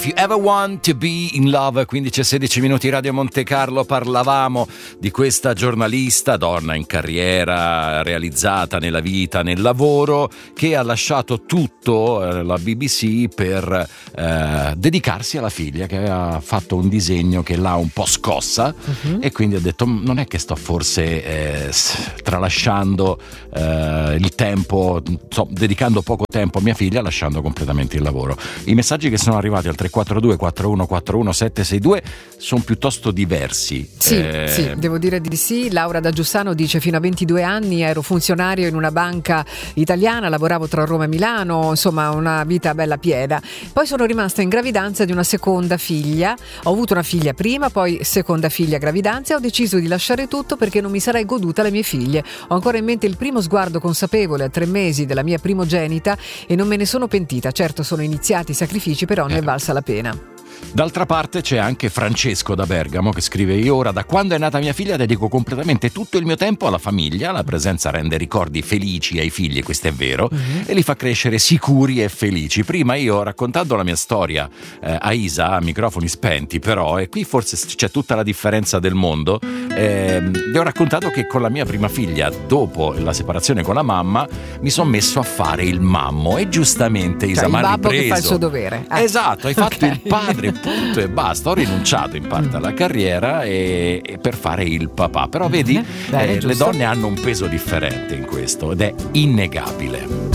If you ever want to be in love, 15:16 Radio Monte Carlo. Parlavamo di questa giornalista, donna in carriera, realizzata nella vita, nel lavoro, che ha lasciato tutto, la BBC, per dedicarsi alla figlia, che aveva fatto un disegno che l'ha un po' scossa, e quindi ha detto: non è che sto forse tralasciando il tempo, dedicando poco tempo a mia figlia, lasciando completamente il lavoro. I messaggi che sono arrivati al 342 4141 762 sono piuttosto diversi. Sì, devo dire di sì. Laura da Giussano dice: fino a 22 anni ero funzionario in una banca italiana, lavoravo tra Roma e Milano, insomma una vita bella piena. Poi sono rimasta in gravidanza di una seconda figlia, ho avuto una figlia prima, poi seconda figlia gravidanza, e ho deciso di lasciare tutto perché non mi sarei goduta le mie figlie. Ho ancora in mente il primo sguardo consapevole a 3 mesi della mia primogenita e non me ne sono pentita. Certo, sono iniziati i sacrifici, però ne è valsa la pena. D'altra parte c'è anche Francesco da Bergamo che scrive: io ora, da quando è nata mia figlia, dedico completamente tutto il mio tempo alla famiglia. La presenza rende ricordi felici ai figli, questo è vero, e li fa crescere sicuri e felici. Prima io, raccontando la mia storia a Isa a microfoni spenti, però, e qui forse c'è tutta la differenza del mondo, le ho raccontato che con la mia prima figlia, dopo la separazione con la mamma, mi sono messo a fare il mammo, e giustamente Isa mi ha ripreso. Il babbo che fa il suo dovere. Esatto, hai fatto il padre, punto e basta. Ho rinunciato in parte alla carriera e per fare il papà. Però vedi, le donne hanno un peso differente in questo, ed è innegabile.